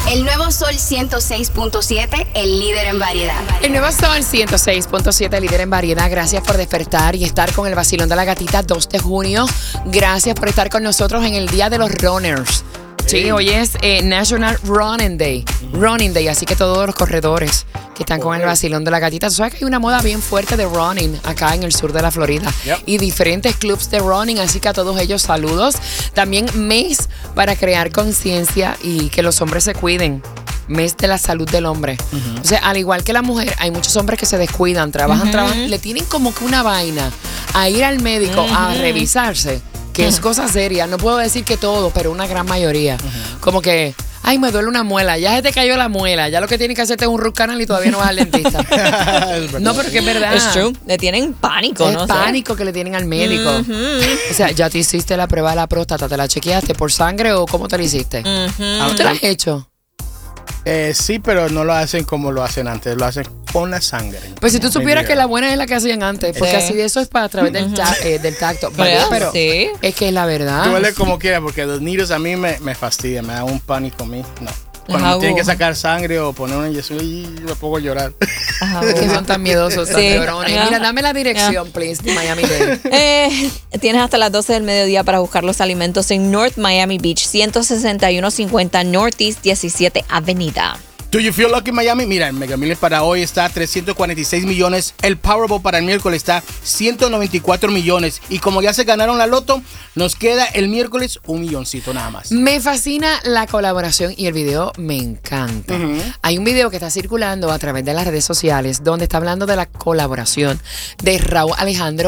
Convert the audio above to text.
El nuevo Sol 106.7, el líder en variedad. El nuevo Sol 106.7, líder en variedad. Gracias por despertar y estar con el vacilón de la gatita 2 de junio. Gracias por estar con nosotros en el Día de los Runners. Sí, hoy es National Running Day. Running Day, así que todos los corredores que están con el vacilón de la gatita. Tú sabes que hay una moda bien fuerte de running acá en el sur de la Florida. Y diferentes clubs de running, así que a todos ellos saludos. También mes para crear conciencia y que los hombres se cuiden. Mes de la salud del hombre. O sea, al igual que la mujer, hay muchos hombres que se descuidan, trabajan, le tienen como que una vaina a ir al médico a revisarse, que es cosa seria. No puedo decir que todos, pero una gran mayoría. Como que, ay, me duele una muela, ya se te cayó la muela, ya lo que tienes que hacerte es un root canal y todavía no vas al dentista. No, porque es verdad. Es true. Le tienen pánico, ¿no? Es pánico que le tienen al médico. O sea, ya te hiciste la prueba de la próstata, ¿te la chequeaste por sangre o cómo te la hiciste? ¿No te la has hecho? Sí, pero no lo hacen como lo hacen antes, lo hacen con la sangre. Pues si tú supieras que la buena es la que hacían antes, porque así de eso es para a través del tacto. Pero sí, es que es la verdad. Duele como quiera, porque los niños a mí me fastidian, me da un pánico a mí. No. Cuando tienen que sacar sangre o poner una inyección, me pongo a llorar. Que son tan miedosos, tan llorones. Mira, dame la dirección, please, de Miami-Dade. Tienes hasta las 12 del mediodía para buscar los alimentos en North Miami Beach, 16150 Northeast 17 Avenida. Do you feel lucky Miami? Mira, el Mega Millions para hoy está 346 millones. El Powerball para el miércoles está 194 millones. Y como ya se ganaron la loto, nos queda el miércoles $1 milloncito nada más. Me fascina la colaboración y el video me encanta. Hay un video que está circulando a través de las redes sociales donde está hablando de la colaboración de Rauw Alejandro